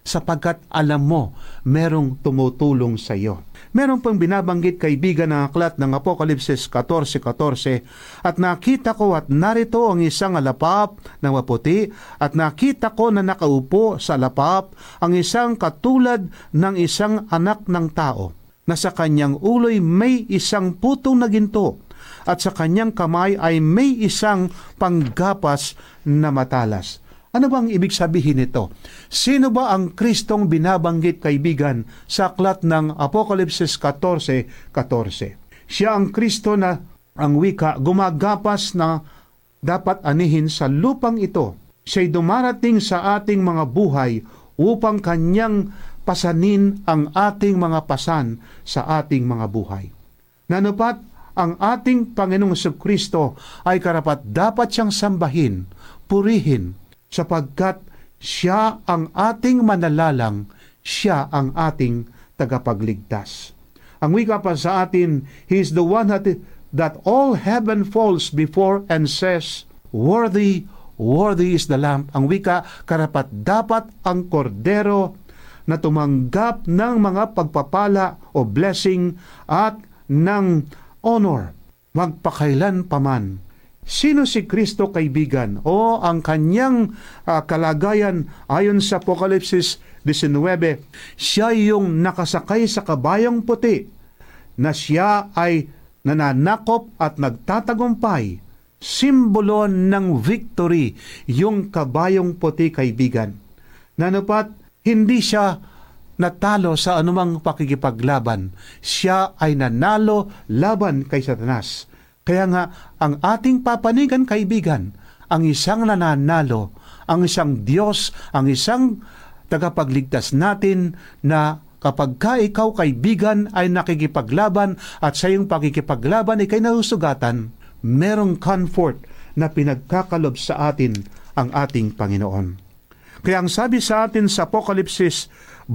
sapagkat alam mo merong tumutulong sa iyo. Meron pang binabanggit kaibigan ng aklat ng Apokalipsis 14:14, at nakita ko at narito ang isang alapap na maputi, at nakita ko na nakaupo sa alapap ang isang katulad ng isang anak ng tao, na sa kanyang ulo'y may isang putong na ginto, at sa kanyang kamay ay may isang panggapas na matalas. Ano bang ibig sabihin nito? Sino ba ang Kristong binabanggit, kaibigan, sa aklat ng Apokalipsis 14:14? Siya ang Kristo na ang wika gumagapas na dapat anihin sa lupang ito. Siya'y dumarating sa ating mga buhay upang kanyang pasanin ang ating mga pasan sa ating mga buhay. Nanupat ang ating Panginoong Jesucristo ay karapat dapat siyang sambahin, purihin, sapagkat siya ang ating manalalang, siya ang ating tagapagligtas. Ang wika pa sa atin, He is the one that all heaven falls before and says, "Worthy, worthy is the Lamb." Ang wika, karapat dapat ang kordero na tumanggap ng mga pagpapala o blessing at ng honor, magpakailan paman. Sino si Kristo, kaibigan? O ang kanyang kalagayan ayon sa Apokalipsis 19, siya yung nakasakay sa kabayong puti, na siya ay nananakop at nagtatagumpay. Simbolo ng victory, yung kabayong puti, kaibigan. Nanupat, hindi siya natalo sa anumang pakikipaglaban. Siya ay nanalo laban kay Satanas. Kaya nga, ang ating papanigan, kaibigan, ang isang nananalo, ang isang Diyos, ang isang tagapagligtas natin, na kapag ka ikaw, kaibigan, ay nakikipaglaban at sa iyong pakikipaglaban ay kay nahusugatan, merong comfort na pinagkakalob sa atin ang ating Panginoon. Kaya ang sabi sa atin sa Apokalipsis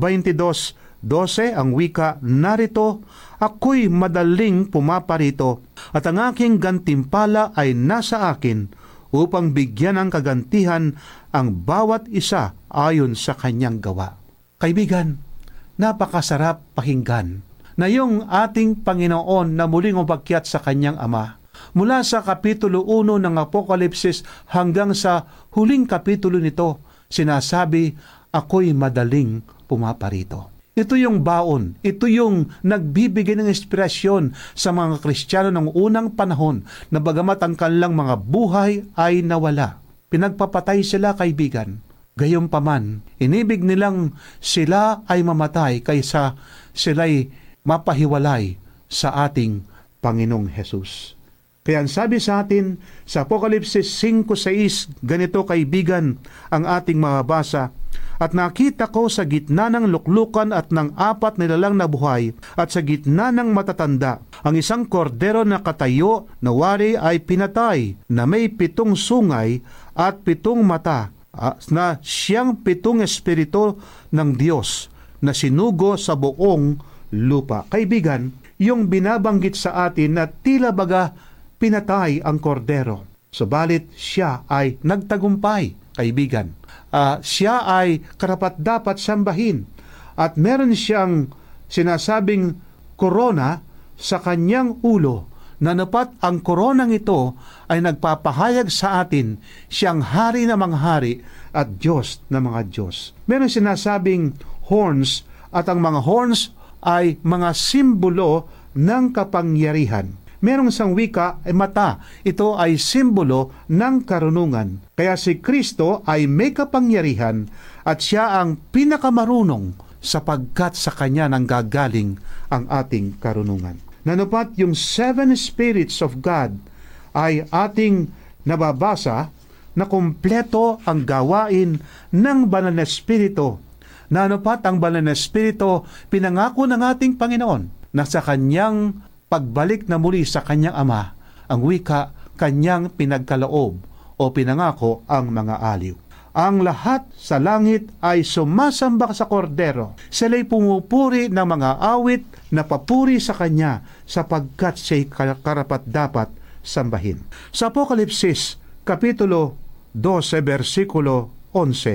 22:12, ang wika, narito, ako'y madaling pumaparito, at ang aking gantimpala ay nasa akin, upang bigyan ng kagantihan ang bawat isa ayon sa kanyang gawa. Kaibigan, napakasarap pakinggan na yung ating Panginoon na muling umakyat sa kanyang Ama, mula sa Kapitulo 1 ng Apokalipsis hanggang sa huling kapitulo nito, sinasabi, ako'y madaling pumaparito. Ito yung baon, ito yung nagbibigay ng inspirasyon sa mga Kristiyano ng unang panahon, na bagamat ang kanilang mga buhay ay nawala, pinagpapatay sila, kaibigan. Gayunpaman, inibig nilang sila ay mamatay kaysa sila'y mapahiwalay sa ating Panginoong Hesus. Kaya ang sabi sa atin sa Apokalipsis 5:6, ganito, kaibigan, ang ating mababasa, at nakita ko sa gitna ng luklukan at ng 4 nilalang na buhay, at sa gitna ng matatanda, ang isang kordero na katayo na wari ay pinatay, na may 7 sungay at 7 mata, na siyang 7 espiritu ng Diyos na sinugo sa buong lupa. Kaibigan, yung binabanggit sa atin na tila baga pinatay ang kordero, subalit siya ay nagtagumpay, kaibigan. Siya ay karapat-dapat sambahin, at meron siyang sinasabing korona sa kanyang ulo, na napat ang koronang ito ay nagpapahayag sa atin siyang hari na mga hari at Diyos na mga Diyos. Meron sinasabing horns, at ang mga horns ay mga simbolo ng kapangyarihan. Merong isang wika ay mata, ito ay simbolo ng karunungan. Kaya si Kristo ay may kapangyarihan, at siya ang pinakamarunong, sapagkat sa kanya nanggagaling ang ating karunungan. Nanupat yung 7 spirits of God ay ating nababasa, na kumpleto ang gawain ng Banal na Espiritu. Nanupat ang Banal na Espiritu, pinangako ng ating Panginoon na sa kanyang pagbalik na muli sa kanyang Ama, ang wika, kanyang pinagkaloob o pinangako ang mga aliw. Ang lahat sa langit ay sumasamba sa kordero. Sila'y pumupuri ng mga awit na papuri sa kanya, sapagkat siya'y karapat-dapat sambahin. Sa Apokalipsis, Kapitulo 12, versikulo 11,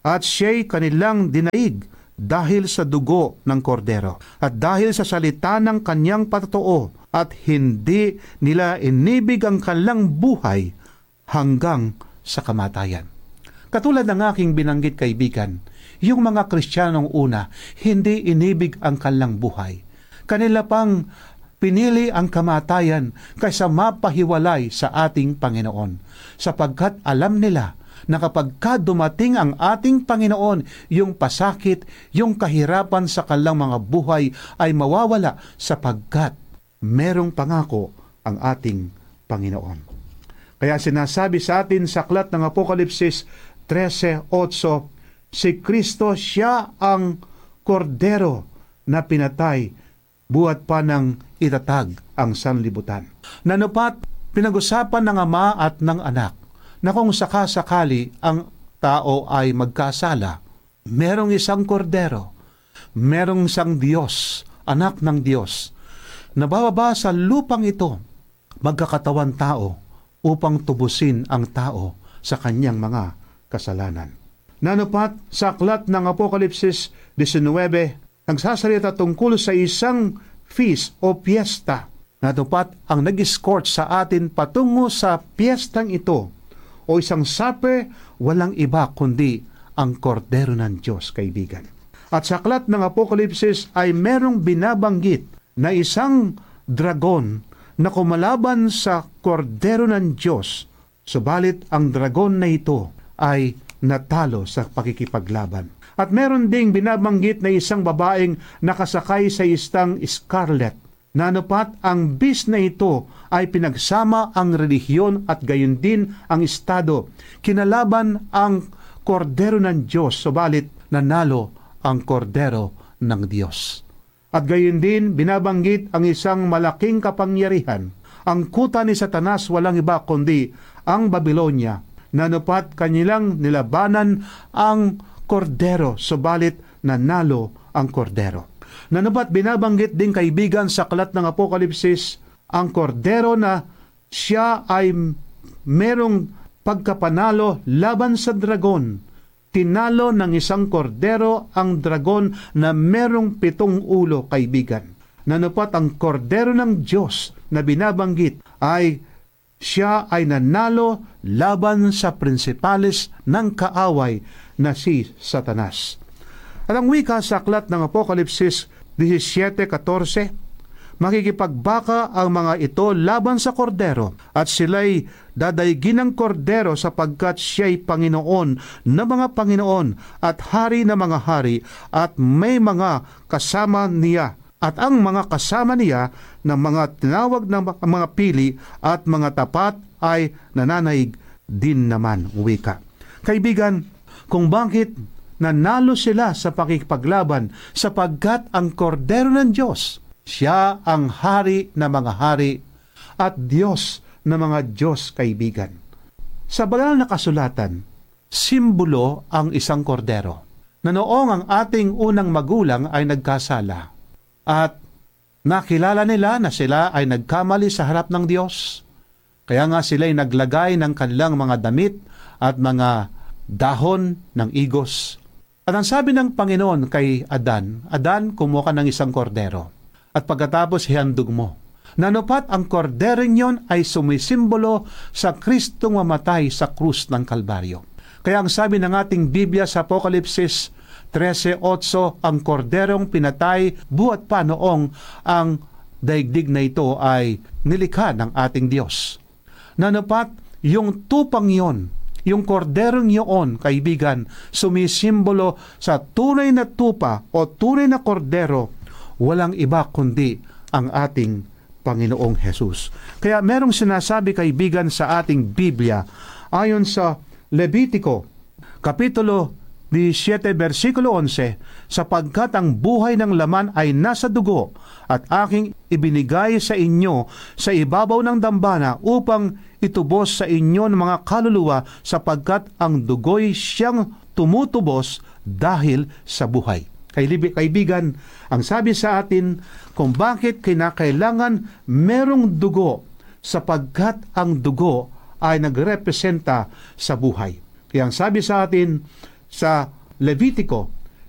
at siya'y kanilang dinaig dahil sa dugo ng kordero at dahil sa salita ng kanyang patotoo, at hindi nila inibig ang kanilang buhay hanggang sa kamatayan. Katulad ng aking binanggit, kaibigan, yung mga Kristiyanong una, hindi inibig ang kanilang buhay. Kanila pang pinili ang kamatayan kaysa mapahiwalay sa ating Panginoon, sapagkat alam nila na kapag dumating ang ating Panginoon, yung pasakit, yung kahirapan sa kanilang mga buhay ay mawawala, sapagkat merong pangako ang ating Panginoon. Kaya sinasabi sa atin sa aklat ng Apokalipsis 13:8, si Kristo, siya ang kordero na pinatay, buhat pa ng itatag ang sanlibutan. Nanupat, pinag-usapan ng Ama at ng Anak na kung sakasakali ang tao ay magkasala, merong isang kordero, merong isang Diyos, anak ng Diyos, na bababa sa lupang ito, magkakatawan tao, upang tubusin ang tao sa kanyang mga kasalanan. Nanupat sa aklat ng Apokalipsis 19, nagsasalita tungkol sa isang feast o piyesta. Nanupat ang nag-escort sa atin patungo sa piyestang ito, o isang supper, walang iba kundi ang kordero ng Diyos, kaibigan. At sa aklat ng Apokalipsis ay merong binabanggit na isang dragon na kumalaban sa kordero ng Diyos, subalit ang dragon na ito ay natalo sa pakikipaglaban. At meron ding binabanggit na isang babaeng nakasakay sa isang scarlet. Nanupat ang beast na ito ay pinagsama ang relihiyon at gayon din ang estado. Kinalaban ang kordero ng Diyos, subalit nanalo ang kordero ng Diyos. At gayon din, binabanggit ang isang malaking kapangyarihan. Ang kuta ni Satanas walang iba kundi ang Babilonia. Nanupat kanilang nilabanan ang kordero, subalit nanalo ang kordero. Nanupat binabanggit din, kaibigan, sa aklat ng Apokalipsis, ang kordero na siya ay merong pagkapanalo laban sa dragon. Tinalo ng isang kordero ang dragon na merong 7 ulo, kaibigan. Nanupat ang kordero ng Diyos na binabanggit ay siya ay nanalo laban sa prinsipales ng kaaway na si Satanas. At ang wika sa aklat ng Apokalipsis 17:14, makikipagbaka ang mga ito laban sa kordero, at sila'y dadaigin ng kordero sapagkat siya'y Panginoon na mga Panginoon at Hari na mga hari, at may mga kasama niya, at ang mga kasama niya ng mga tinawag ng mga pili at mga tapat ay nananaig din naman, wika. Kaibigan, kung bakit nanalo sila sa pakikipaglaban, sapagkat ang kordero ng Diyos, siya ang hari na mga hari at Diyos na mga Diyos, kaibigan. Sa banal na kasulatan, simbolo ang isang kordero, na noong ang ating unang magulang ay nagkasala at nakilala nila na sila ay nagkamali sa harap ng Diyos. Kaya nga sila'y naglagay ng kanilang mga damit at mga dahon ng igos. At ang sabi ng Panginoon kay Adan, Adan, kumuha ka ng isang kordero, at pagkatapos hihandog mo. Nanupat ang kordero niyon ay sumisimbolo sa Kristong mamatay sa krus ng Kalbaryo. Kaya ang sabi ng ating Biblia sa Apokalipsis 13:8, ang korderong pinatay buhat pa noong ang daigdig na ito ay nilikha ng ating Diyos. Nanupat yung tupang yon, yung korderong yun, kaibigan, sumisimbolo sa tunay na tupa o tunay na kordero, walang iba kundi ang ating Panginoong Hesus. Kaya merong sinasabi, kaibigan, sa ating Biblia, ayon sa Levitico, Kapitulo 17, versikulo 11, sapagkat ang buhay ng laman ay nasa dugo, at aking ibinigay sa inyo sa ibabaw ng dambana upang itubos sa inyo ng mga kaluluwa, sapagkat ang dugo'y siyang tumutubos dahil sa buhay. Kaibigan, ang sabi sa atin kung bakit kinakailangan merong dugo, sapagkat ang dugo ay nagrepresenta sa buhay. Kaya ang sabi sa atin sa Levitico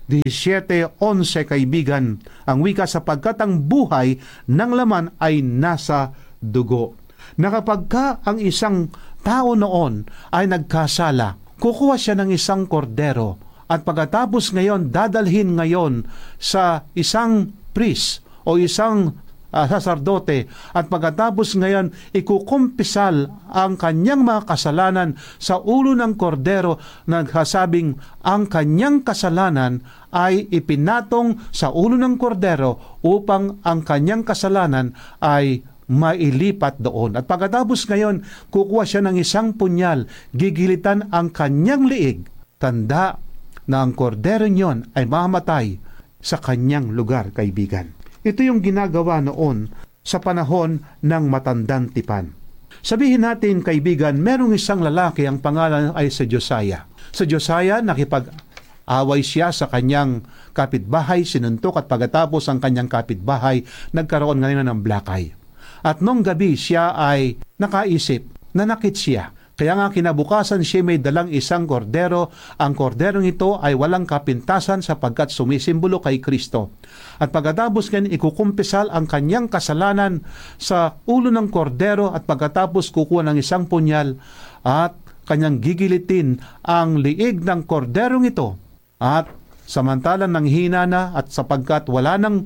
17:11, kaibigan, ang wika, sapagkat ang buhay ng laman ay nasa dugo. Na kapag ka ang isang tao noon ay nagkasala, kukuha siya ng isang kordero at pagkatapos ngayon dadalhin ngayon sa isang priest o isang saserdote, at pagkatapos ngayon ikukumpisal ang kanyang mga kasalanan sa ulo ng kordero, nagsasabing ang kanyang kasalanan ay ipinatong sa ulo ng kordero upang ang kanyang kasalanan ay mailipat doon. At pagkatapos ngayon kukuha siya ng isang punyal, gigilitan ang kanyang liig, tanda na ang kordero niyon ay mamatay sa kanyang lugar, kaibigan. Ito yung ginagawa noon sa panahon ng matandang tipan. Sabihin natin, kaibigan, merong isang lalaki, ang pangalan ay si Josiah. Sa Josiah, nakipag-away siya sa kanyang kapitbahay, sinuntok, at pagkatapos ang kanyang kapitbahay, nagkaroon ngayon ng black eye. At nung gabi siya ay nakaisip, nanakit siya. Kaya nga kinabukasan siya may dalang isang kordero. Ang korderong ito ay walang kapintasan sapagkat sumisimbolo kay Kristo. At pagkatapos ngayon ikukumpisal ang kanyang kasalanan sa ulo ng kordero, at pagkatapos kukuha ng isang punyal at kanyang gigilitin ang liig ng korderong ito. At samantalang nanghina na, at sapagkat wala ng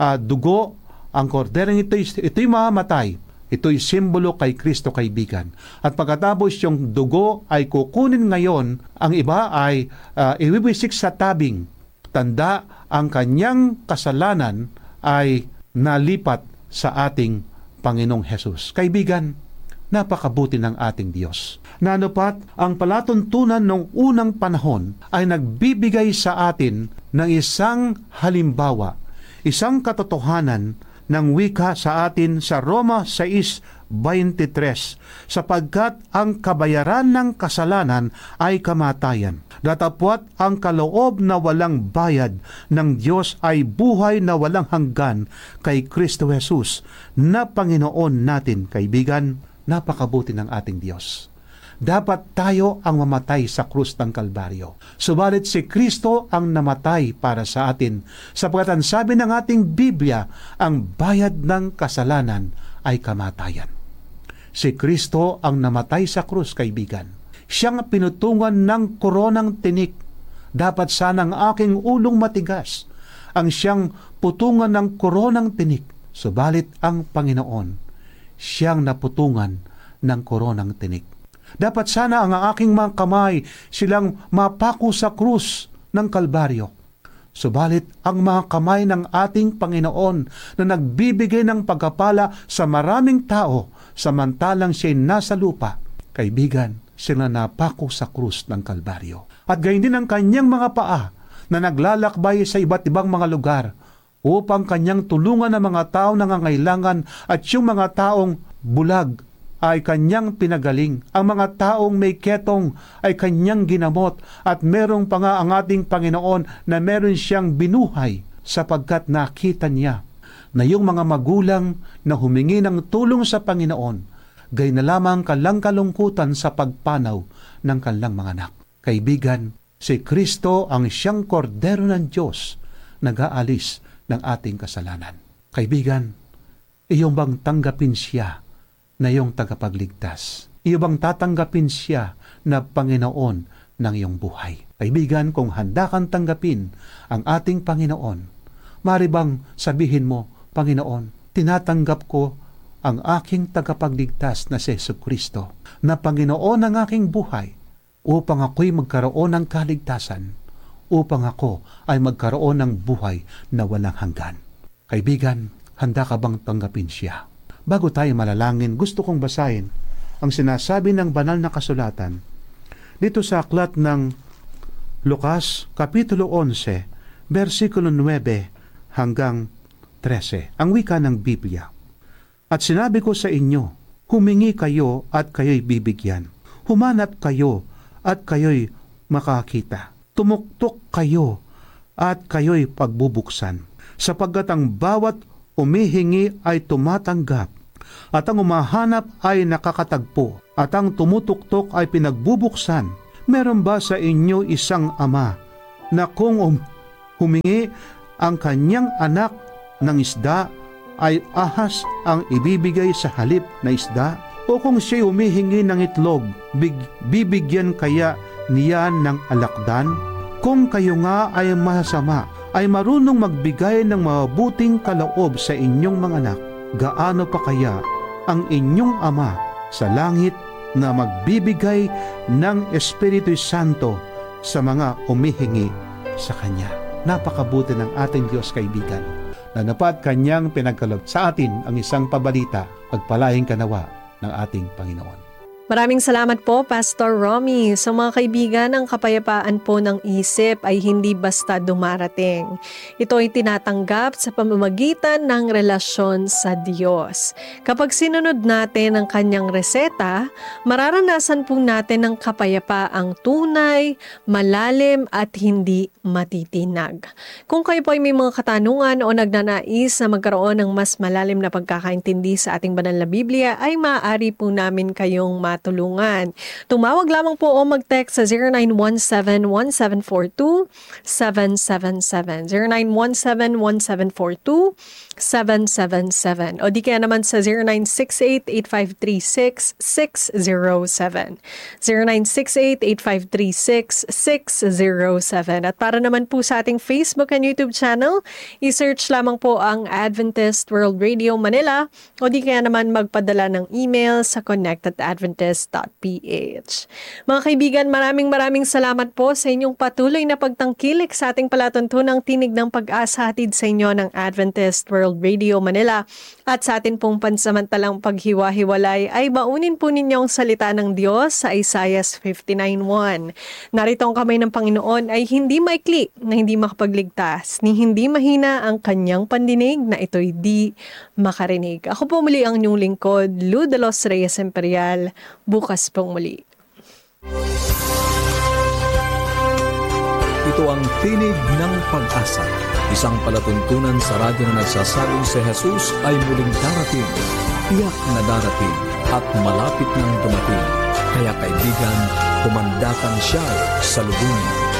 dugo ang korderong ito'y mamamatay. Ito'y simbolo kay Kristo, kaibigan. At pagkatapos yung dugo ay kukunin ngayon, ang iba ay iwiwisik sa tabing. Tanda, ang kanyang kasalanan ay nalipat sa ating Panginoong Hesus. Kaibigan, napakabuti ng ating Diyos. Nanupat, ang palatuntunan ng unang panahon ay nagbibigay sa atin ng isang halimbawa, isang katotohanan ng wika sa atin sa Roma 6:23, sapagkat ang kabayaran ng kasalanan ay kamatayan. Datapwat ang kaloob na walang bayad ng Diyos ay buhay na walang hanggan kay Kristo Jesus na Panginoon natin. Kaibigan, napakabuti ng ating Diyos. Dapat tayo ang mamatay sa krus ng Kalbaryo. Subalit si Kristo ang namatay para sa atin, sapagkat ang sabi ng ating Biblia, ang bayad ng kasalanan ay kamatayan. Si Kristo ang namatay sa krus, kaibigan. Siyang pinutungan ng koronang tinik. Dapat sanang aking ulong matigas ang siyang putungan ng koronang tinik. Subalit ang Panginoon, siyang naputungan ng koronang tinik. Dapat sana ang aking mga kamay silang mapako sa krus ng Kalbaryo. Subalit ang mga kamay ng ating Panginoon na nagbibigay ng pagkapala sa maraming tao samantalang siya'y nasa lupa, kaibigan, sila napako sa krus ng Kalbaryo. At gayon din ang kanyang mga paa na naglalakbay sa iba't ibang mga lugar upang kanyang tulungan ang mga taong nangangailangan, at yung mga taong bulag ay kanyang pinagaling. Ang mga taong may ketong ay kanyang ginamot, at merong pa nga ang ating Panginoon na meron siyang binuhay sapagkat nakita niya na yung mga magulang na humingi ng tulong sa Panginoon, gay na lamang kalang kalungkutan sa pagpanaw ng kanilang mga anak. Kaibigan, si Kristo ang siyang kordero ng Diyos, nag-aalis ng ating kasalanan. Kaibigan, iyong bang tanggapin siya na iyong tagapagligtas? Iyo bang tatanggapin siya na Panginoon ng iyong buhay? Kaibigan, kung handa kang tanggapin ang ating Panginoon, mari bang sabihin mo, Panginoon, tinatanggap ko ang aking tagapagligtas na si Jesucristo na Panginoon ng aking buhay, upang ako'y magkaroon ng kaligtasan, upang ako ay magkaroon ng buhay na walang hanggan. Kaibigan, handa ka bang tanggapin siya? Bago tayo malalangin, gusto kong basahin ang sinasabi ng banal na kasulatan dito sa aklat ng Lucas, Kapitulo 11, versikulo 9 hanggang 13. Ang wika ng Biblia. At sinabi ko sa inyo, humingi kayo at kayo'y bibigyan. Humanap kayo at kayo'y makakita. Tumuktok kayo at kayo'y pagbubuksan. Sapagkat ang bawat umihingi ay tumatanggap, at ang umahanap ay nakakatagpo, at ang tumutuktok ay pinagbubuksan. Meron ba sa inyo isang ama na kung humingi ang kanyang anak ng isda ay ahas ang ibibigay sa halip na isda? O kung siya humihingi ng itlog, bibigyan kaya niya ng alakdan? Kung kayo nga ay masama, ay marunong magbigay ng mabuting kaloob sa inyong mga anak, gaano pa kaya ang inyong Ama sa langit na magbibigay ng Espiritu Santo sa mga humihingi sa Kanya. Napakabuti ng ating Diyos, kaibigan, na napat Kanyang pinagkaloob sa atin ang isang pabalita, pagpalaing kanawa ng ating Panginoon. Maraming salamat po, Pastor Romy. So mga kaibigan, ang kapayapaan po ng isip ay hindi basta dumarating. Ito ay tinatanggap sa pamamagitan ng relasyon sa Diyos. Kapag sinunod natin ang kanyang reseta, mararanasan po natin ang kapayapaang tunay, malalim at hindi matitinag. Kung kayo po ay may mga katanungan o nagnanais na magkaroon ng mas malalim na pagkakaintindi sa ating banal na Biblia, ay maaari po namin kayong matulungan. Tumawag lamang po o mag-text sa 0917-1742-777. 0917-1742-777. O di kaya naman sa 0968-8536-607. 0968-8536-607. At para naman po sa ating Facebook and YouTube channel, i-search lamang po ang Adventist World Radio Manila o di kaya naman magpadala ng email sa connectedadventist.ph. Mga kaibigan, maraming salamat po sa inyong patuloy na pagtangkilik sa ating palatuntunang Tinig ng Pag-asa, hatid sa inyo ng Adventist World Radio Manila. At sa atin pong pansamantalang paghiwa-hiwalay ay baunin po ninyong salita ng Diyos sa Isaiah 59:1. Narito ang kamay ng Panginoon ay hindi maikli na hindi makapagligtas, ni hindi mahina ang kanyang pandinig na ito'y di makarinig. Ako po muli ang inyong lingkod, Lou de los Reyes Imperial. Bukas pong muli. Ito ang Tinig ng Pag-asa, isang palatuntunan sa radyo na nagsasabing si Jesus ay muling darating, tiyak na darating at malapit nang dumating. Kaya kaibigan, kumandatan siya sa lubungin.